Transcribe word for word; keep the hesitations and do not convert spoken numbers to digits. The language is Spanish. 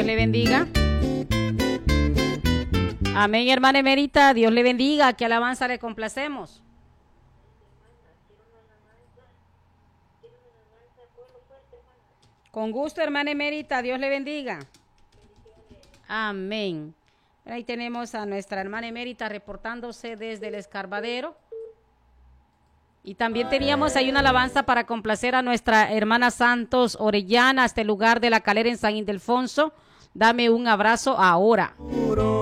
le bendiga. Amén, hermana Emerita, Dios le bendiga. ¿Qué alabanza le complacemos? Con gusto, hermana Emerita, Dios le bendiga. Amén. Ahí tenemos a nuestra hermana Emerita reportándose desde el Escarbadero. Y también teníamos ahí una alabanza para complacer a nuestra hermana Santos Orellana, a este lugar de La Calera en San Ildefonso. Dame un abrazo ahora.